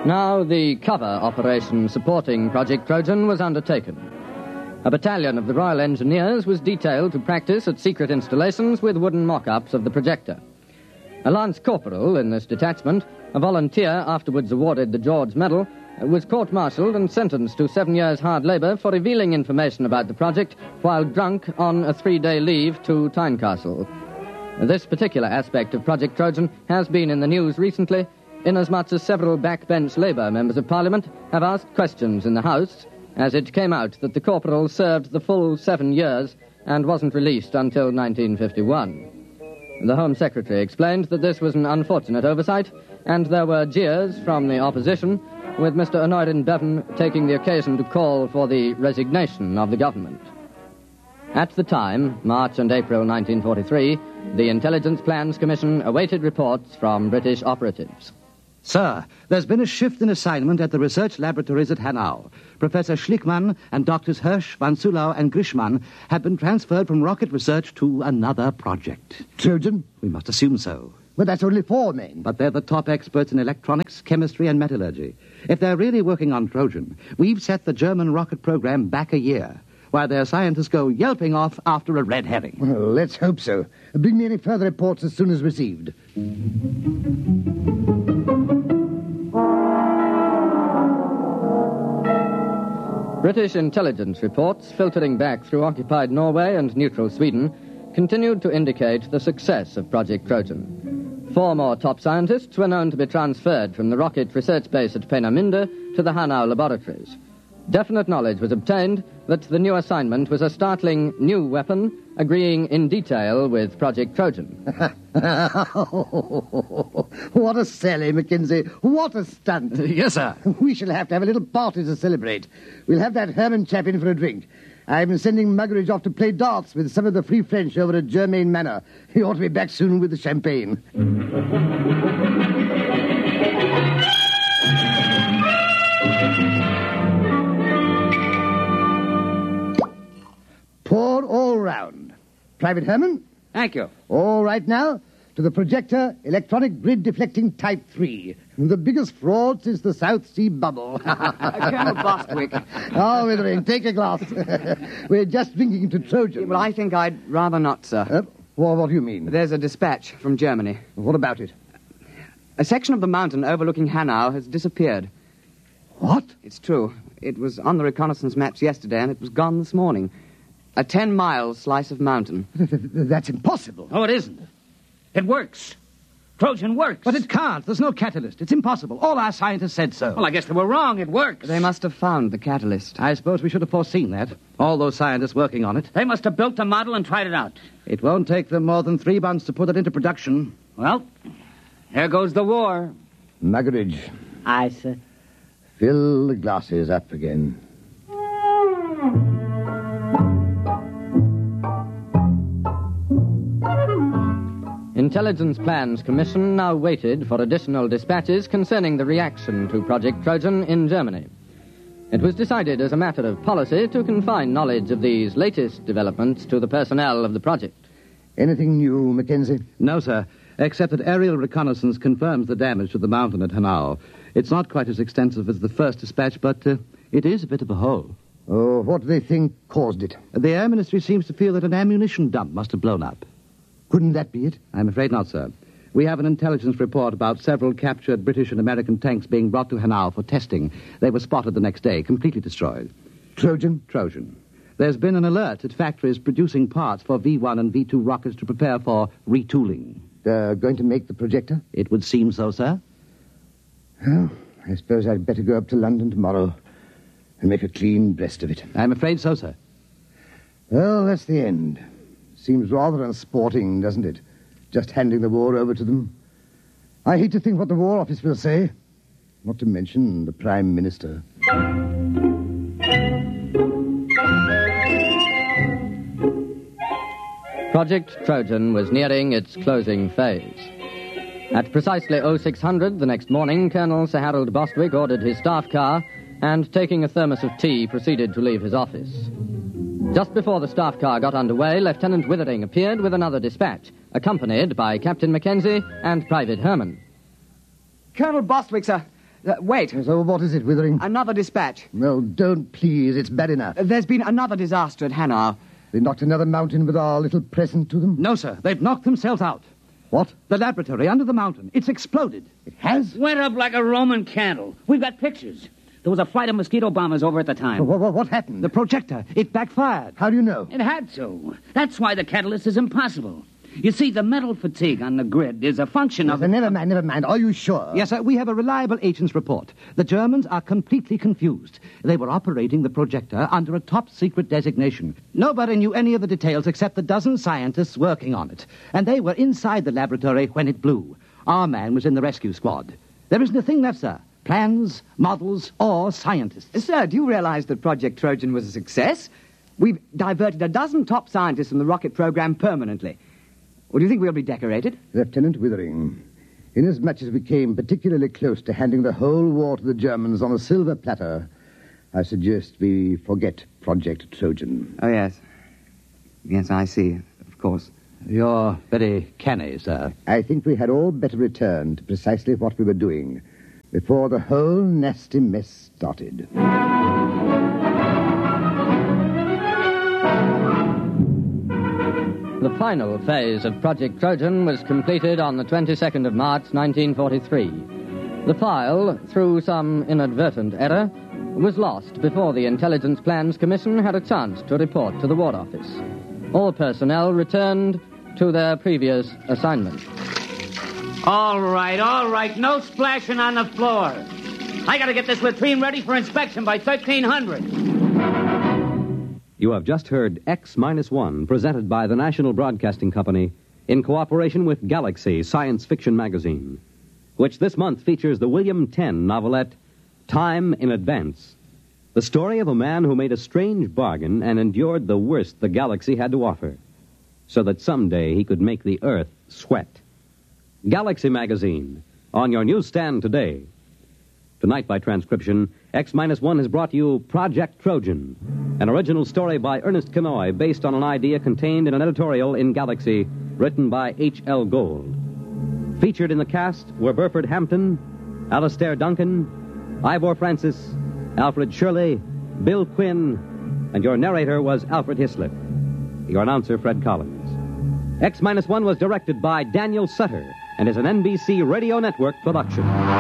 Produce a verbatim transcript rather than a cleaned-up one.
Now the cover operation supporting Project Trojan was undertaken. A battalion of the Royal Engineers was detailed to practice at secret installations with wooden mock-ups of the projector. A lance corporal in this detachment, a volunteer afterwards awarded the George Medal, was court-martialed and sentenced to seven years' hard labour for revealing information about the project while drunk on a three-day leave to Tynecastle. This particular aspect of Project Trojan has been in the news recently, inasmuch as several backbench Labour members of Parliament have asked questions in the House, as it came out that the corporal served the full seven years and wasn't released until nineteen fifty-one. The Home Secretary explained that this was an unfortunate oversight, and there were jeers from the opposition, with Mister Anoyrin Bevan taking the occasion to call for the resignation of the government. At the time, March and April nineteen forty-three, the Intelligence Plans Commission awaited reports from British operatives. Sir, there's been a shift in assignment at the research laboratories at Hanau. Professor Schlickmann and Doctors Hirsch, Van Sulau, and Grishman have been transferred from rocket research to another project. Trojan? We must assume so. But that's only four men. But they're the top experts in electronics, chemistry, and metallurgy. If they're really working on Trojan, we've set the German rocket program back a year, while their scientists go yelping off after a red herring. Well, let's hope so. Bring me any further reports as soon as received. British intelligence reports, filtering back through occupied Norway and neutral Sweden, continued to indicate the success of Project Trojan. Four more top scientists were known to be transferred from the rocket research base at Peenemünde to the Hanau laboratories. Definite knowledge was obtained that the new assignment was a startling new weapon, agreeing in detail with Project Trojan. What a sally, Mackenzie. What a stunt. Yes, sir. We shall have to have a little party to celebrate. We'll have that Herman chap in for a drink. I'm sending Muggeridge off to play darts with some of the Free French over at Germain Manor. He ought to be back soon with the champagne. Pour all round. Private Herman? Thank you. All right now, to the projector electronic grid deflecting type three. The biggest fraud since the South Sea bubble. uh, Colonel Bostwick. Oh, Withering, take a glass. We're just drinking to Trojan. Well, I think I'd rather not, sir. Uh, well, what do you mean? There's a dispatch from Germany. What about it? A section of the mountain overlooking Hanau has disappeared. What? It's true. It was on the reconnaissance maps yesterday, and it was gone this morning. A ten-mile slice of mountain. That's impossible. Oh, it isn't. It works. Trojan works. But it can't. There's no catalyst. It's impossible. All our scientists said so. Well, I guess they were wrong. It works. They must have found the catalyst. I suppose we should have foreseen that. All those scientists working on it. They must have built the model and tried it out. It won't take them more than three months to put it into production. Well, there goes the war. Muggeridge. Aye, sir. Fill the glasses up again. Intelligence Plans Commission now waited for additional dispatches concerning the reaction to Project Trojan in Germany. It was decided as a matter of policy to confine knowledge of these latest developments to the personnel of the project. Anything new, Mackenzie? No, sir, except that aerial reconnaissance confirms the damage to the mountain at Hanau. It's not quite as extensive as the first dispatch, but uh, it is a bit of a hole. Oh, what do they think caused it? The Air Ministry seems to feel that an ammunition dump must have blown up. Couldn't that be it? I'm afraid not, sir. We have an intelligence report about several captured British and American tanks being brought to Hanau for testing. They were spotted the next day, completely destroyed. Trojan? Trojan. There's been an alert at factories producing parts for V one and V two rockets to prepare for retooling. They're going to make the projector? It would seem so, sir. Well, I suppose I'd better go up to London tomorrow and make a clean breast of it. I'm afraid so, sir. Well, that's the end. Seems rather unsporting, doesn't it? Just handing the war over to them. I hate to think what the War Office will say. Not to mention the Prime Minister. Project Trojan was nearing its closing phase. At precisely oh six hundred the next morning, Colonel Sir Harold Bostwick ordered his staff car and, taking a thermos of tea, proceeded to leave his office. Just before the staff car got underway, Lieutenant Withering appeared with another dispatch, accompanied by Captain Mackenzie and Private Herman. Colonel Bostwick, sir. Uh, wait. So what is it, Withering? Another dispatch. No, don't, please. It's bad enough. Uh, There's been another disaster at Hanau. They knocked another mountain with our little present to them? No, sir. They've knocked themselves out. What? The laboratory under the mountain. It's exploded. It has? Went up like a Roman candle. We've got pictures. There was a flight of mosquito bombers over at the time. What, what, what happened? The projector. It backfired. How do you know? It had to. That's why the catalyst is impossible. You see, the metal fatigue on the grid is a function of... Yes, never mind, never mind. Are you sure? Yes, sir. We have a reliable agent's report. The Germans are completely confused. They were operating the projector under a top-secret designation. Nobody knew any of the details except the dozen scientists working on it. And they were inside the laboratory when it blew. Our man was in the rescue squad. There isn't a thing left, sir. Plans, models, or scientists. Sir, do you realize that Project Trojan was a success? We've diverted a dozen top scientists from the rocket program permanently. Or do you think we'll be decorated? Lieutenant Withering, inasmuch as we came particularly close to handing the whole war to the Germans on a silver platter, I suggest we forget Project Trojan. Oh, yes. Yes, I see, of course. You're very canny, sir. I think we had all better return to precisely what we were doing before the whole nasty mess started. The final phase of Project Trojan was completed on the twenty-second of March, nineteen forty-three. The file, through some inadvertent error, was lost before the Intelligence Plans Commission had a chance to report to the War Office. All personnel returned to their previous assignment. All right, all right. No splashing on the floor. I gotta get this latrine ready for inspection by thirteen hundred. You have just heard X minus one, presented by the National Broadcasting Company in cooperation with Galaxy Science Fiction Magazine, which this month features the William Tenn novelette, Time in Advance, the story of a man who made a strange bargain and endured the worst the Galaxy had to offer, so that someday he could make the Earth sweat. Galaxy Magazine, on your newsstand today. Tonight, by transcription, X minus one has brought you Project Trojan, an original story by Ernest Kenoy based on an idea contained in an editorial in Galaxy written by H L Gold. Featured in the cast were Burford Hampton, Alastair Duncan, Ivor Francis, Alfred Shirley, Bill Quinn, and your narrator was Alfred Hislop. Your announcer, Fred Collins. X minus one was directed by Daniel Sutter and is an N B C Radio Network production.